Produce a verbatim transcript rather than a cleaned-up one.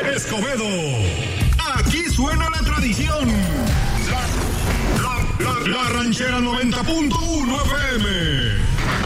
Escobedo. Aquí suena la tradición. La, la, la, la ranchera noventa punto uno F M.